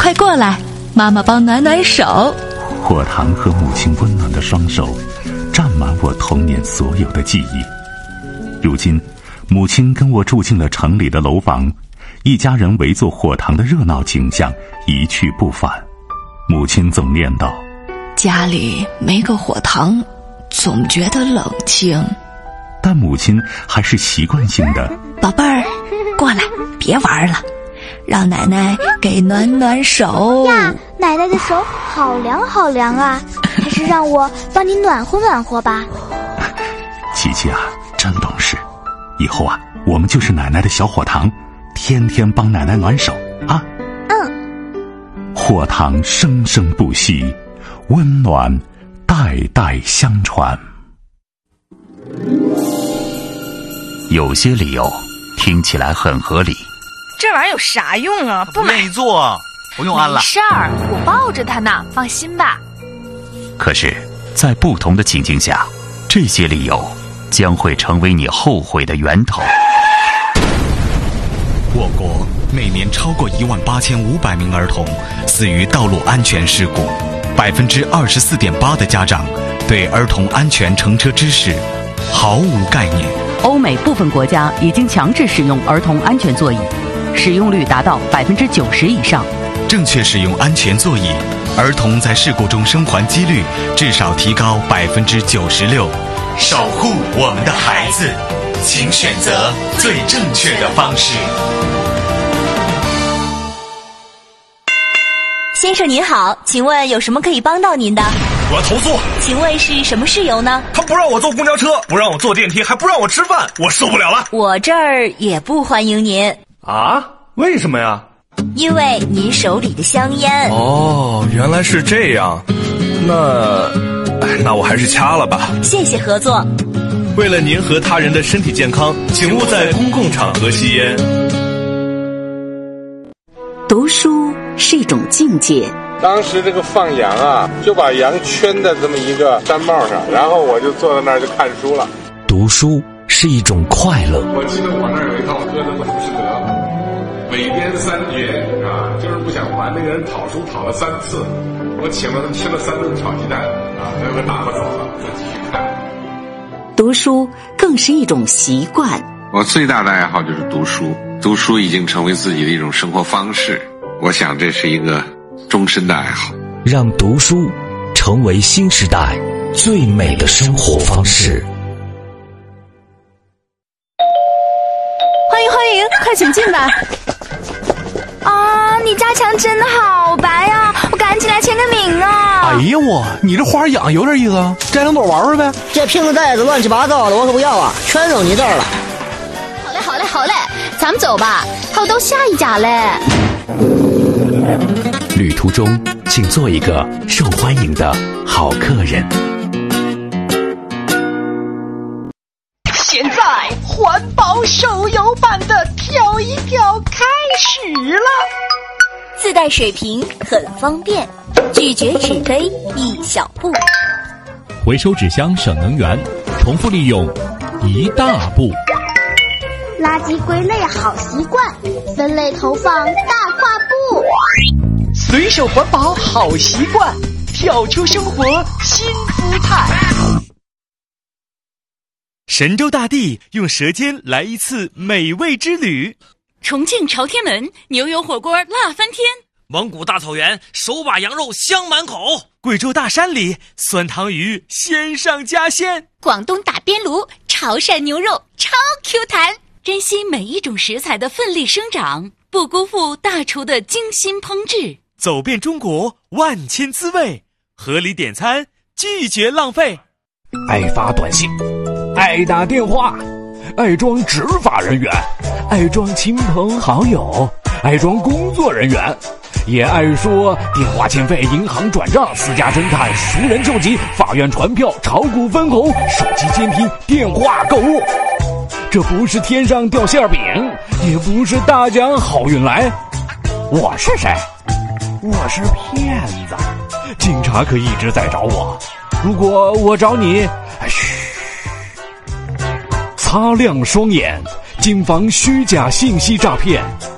快过来，妈妈帮暖暖手。 火塘和母亲温暖的双手占满我童年所有的记忆。如今母亲跟我住进了城里的楼房，一家人围坐火塘的热闹景象一去不返。母亲总念叨， 家里没个火塘，总觉得冷清。 但母亲还是习惯性的， 宝贝儿，过来，别玩了，让奶奶给暖暖手呀。奶奶的手好凉好凉啊，还是让我帮你暖和暖和吧。 琪琪啊，真懂事，以后啊，我们就是奶奶的小火塘，天天帮奶奶暖手啊。火塘生生不息，温暖代代相传。有些理由听起来很合理， 这玩意儿有啥用啊？不买。 没做，不用安了。 没事儿，我抱着它呢，放心吧。 可是在不同的情境下，这些理由将会成为你后悔的源头。 我国每年超过18500名儿童死于道路安全事故，24.8%的家长对儿童安全乘车知识毫无概念。 欧美部分国家已经强制使用儿童安全座椅，使用率达到90%以上。 正确使用安全座椅，儿童在事故中生还几率至少提高96%。守护我们的孩子，请选择最正确的方式。 先生您好，请问有什么可以帮到您的？ 我要投诉。 请问是什么事由呢？ 他不让我坐公交车，不让我坐电梯，还不让我吃饭，我受不了了。 我这儿也不欢迎您。 啊？为什么呀？ 因为您手里的香烟。 哦，原来是这样。那我还是掐了吧。 谢谢合作。 为了您和他人的身体健康，请勿在公共场合吸烟。 读书是一种境界。 当时这个放羊啊，就把羊圈在这么一个山帽上，然后我就坐在那儿就看书了。 读书是一种快乐。 我记得我那儿有一套歌的浮士德，每天3绝啊，就是不想还，那个人讨书讨了3次，我请了他吃了3顿炒鸡蛋啊，最后打发走了，就继续看。 读书更是一种习惯。 我最大的爱好就是读书，读书已经成为自己的一种生活方式，我想这是一个终身的爱好。 让读书成为新时代最美的生活方式。 欢迎，快请进吧。 啊，你家墙真的好白啊，我赶紧来签个名啊。 哎呀你这花养有点意思啊，摘两朵玩玩呗。 这瓶子袋子乱七八糟的，我可不要啊，全扔你这儿了。 好嘞，咱们走吧，还有到下一家嘞。 旅途中请做一个受欢迎的好客人。 现在环保手游版的跳一跳开始了， 自带水瓶很方便，拒绝纸杯一小步， 回收纸箱省能源，重复利用一大步。 垃圾归类好习惯，分类投放大跨步。 随手环保好习惯，跳出生活新姿态。 神州大地用舌尖来一次美味之旅。 重庆朝天门牛油火锅辣翻天， 蒙古大草原手把羊肉香满口， 贵州大山里酸汤鱼鲜上加鲜， 广东打边炉潮汕牛肉超 Q 弹。珍惜每一种食材的奋力生长，不辜负大厨的精心烹制。 走遍中国万千滋味，合理点餐，拒绝浪费。 爱发短信，爱打电话，爱装执法人员，爱装亲朋好友，爱装工作人员，也爱说电话欠费、银行转账、私家侦探、熟人救急、法院传票、炒股分红、手机监听、电话购物。这不是天上掉馅饼，也不是大奖好运来。我是谁？我是骗子，警察可一直在找我。如果我找你，嘘，擦亮双眼，谨防虚假信息诈骗。